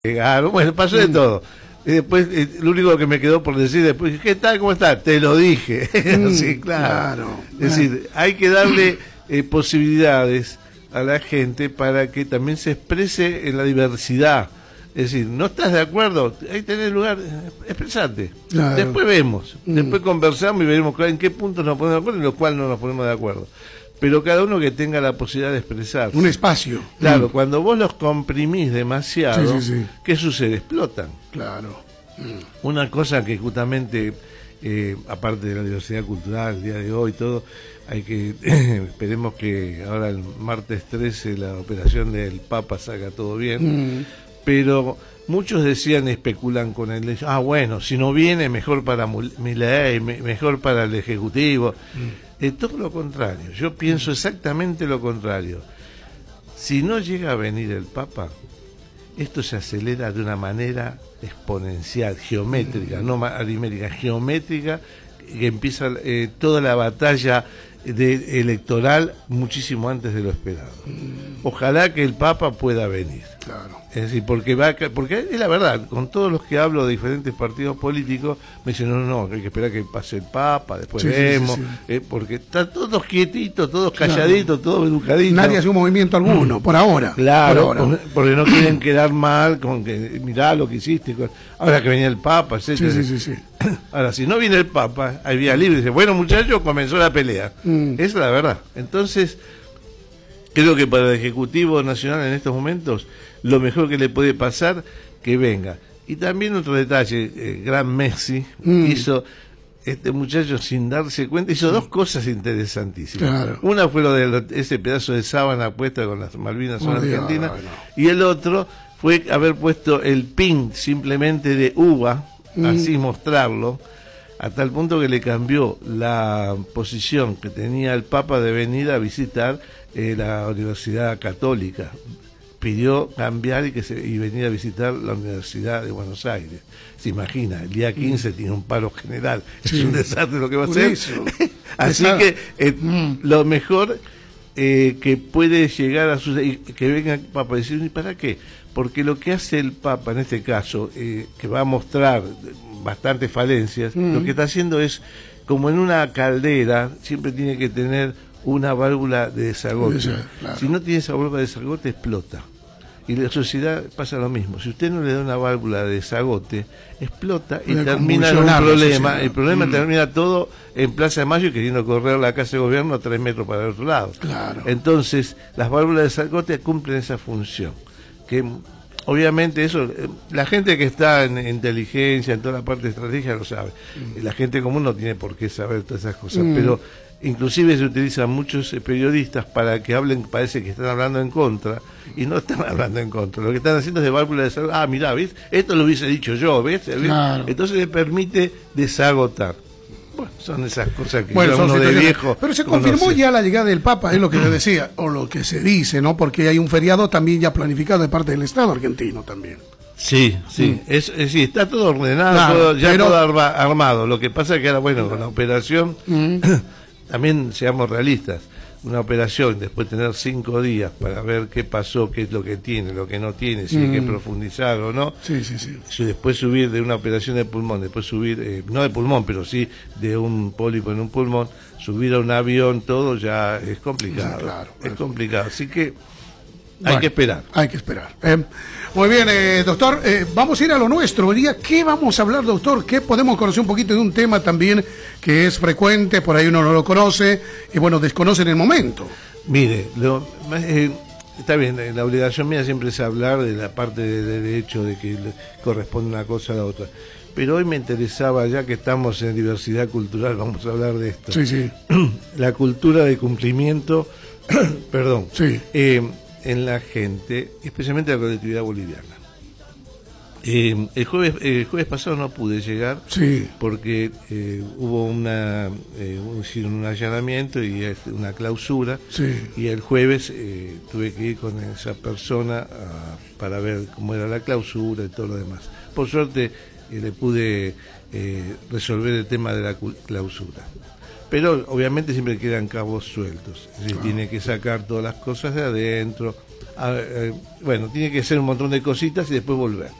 Claro, bueno, pasó de todo. Y después, lo único que me quedó por decir después, ¿qué tal? ¿Cómo está? Te lo dije. Sí, claro. Es decir, hay que darle posibilidades a la gente para que también se exprese en la diversidad. Es decir, ¿no estás de acuerdo? Ahí tenés lugar, expresate. Claro. Después vemos, después conversamos y veremos en qué puntos nos ponemos de acuerdo y en los cuales no nos ponemos de acuerdo. Pero cada uno que tenga la posibilidad de expresarse. Un espacio. Claro, cuando vos los comprimís demasiado, ¿qué sucede? Explotan. Claro. Una cosa que justamente, aparte de la diversidad cultural, el día de hoy, todo, hay que, esperemos que ahora el martes 13 la operación del Papa salga todo bien, pero muchos decían, especulan con él, bueno, si no viene, mejor para Milei, mejor para el Ejecutivo. Todo lo contrario, yo pienso exactamente lo contrario. Si no llega a venir el Papa, esto se acelera de una manera exponencial, geométrica, no aritmética, geométrica, que empieza toda la batalla electoral muchísimo antes de lo esperado. Ojalá que el Papa pueda venir. Claro. Es decir, porque es la verdad, con todos los que hablo de diferentes partidos políticos, me dicen, no, hay que esperar que pase el Papa, después vemos, porque están todos quietitos, todos calladitos, todos educaditos. Nadie hace un movimiento alguno, por ahora. Claro, por ahora. Porque no quieren quedar mal con que, mirá lo que hiciste, ahora que venía el Papa, etc. Sí. Ahora, si no viene el Papa, hay vía libre, dice, bueno muchachos, comenzó la pelea. Esa es la verdad. Entonces, creo que para el Ejecutivo Nacional en estos momentos, lo mejor que le puede pasar, que venga. Y también otro detalle, gran Messi hizo, este muchacho sin darse cuenta, hizo dos cosas interesantísimas. Claro. Una fue lo de ese pedazo de sábana puesta con las Malvinas en Argentina, y el otro fue haber puesto el pin simplemente de uva, así mostrarlo, a tal punto que le cambió la posición que tenía el Papa de venir a visitar la Universidad Católica. Pidió cambiar y venir a visitar la Universidad de Buenos Aires. Se imagina, el día 15 tiene un paro general. Es un desastre lo que va a hacer. Así que lo mejor que puede llegar a suceder, que venga el Papa a decir, ¿y para qué? Porque lo que hace el Papa en este caso, que va a mostrar bastantes falencias, lo que está haciendo es, como en una caldera, siempre tiene que tener una válvula de desagote. Claro. Si no tiene esa válvula de desagote, explota. Y la sociedad pasa lo mismo. Si usted no le da una válvula de desagote, explota y termina en un problema. El problema termina todo en Plaza de Mayo y queriendo correr la casa de gobierno a 3 metros para el otro lado. Claro. Entonces, las válvulas de desagote cumplen esa función. Que obviamente eso, la gente que está en inteligencia, en toda la parte de estrategia lo sabe. La gente común no tiene por qué saber todas esas cosas, pero inclusive se utilizan muchos periodistas para que hablen, parece que están hablando en contra, y no están hablando en contra. Lo que están haciendo es de válvula de desagote. Mirá, ¿ves? Esto lo hubiese dicho yo, ¿ves? Claro. Entonces le permite desagotar. Bueno, son esas cosas que uno de viejo. Pero se confirmó ya la llegada del Papa, es lo que yo decía, o lo que se dice, ¿no? Porque hay un feriado también ya planificado de parte del Estado argentino también. Sí, sí, sí, está todo ordenado, claro, todo armado. Lo que pasa es que ahora, bueno, con la operación, también seamos realistas, una operación, después tener 5 días para ver qué pasó, qué es lo que tiene, lo que no tiene, si hay que profundizar o no. Si después subir de una operación de pulmón, después subir, no de pulmón, pero sí de un pólipo en un pulmón, subir a un avión, todo ya es complicado. Claro, es complicado, así que hay que esperar. Hay que esperar. Muy bien, doctor, vamos a ir a lo nuestro. Hoy día, ¿qué vamos a hablar, doctor? ¿Qué podemos conocer un poquito de un tema también que es frecuente, por ahí uno no lo conoce, y bueno, desconoce en el momento? Mire, está bien, la obligación mía siempre es hablar de la parte de derecho, de que corresponde una cosa a la otra. Pero hoy me interesaba, ya que estamos en diversidad cultural, vamos a hablar de esto. La cultura de cumplimiento, perdón. En la gente, especialmente la colectividad boliviana. El jueves pasado no pude llegar porque hubo un allanamiento y una clausura, y el jueves tuve que ir con esa persona para ver cómo era la clausura y todo lo demás. Por suerte le pude resolver el tema de la clausura. Pero obviamente siempre quedan cabos sueltos. Es decir, tiene que sacar todas las cosas de adentro, Bueno, tiene que ser un montón de cositas y después volver.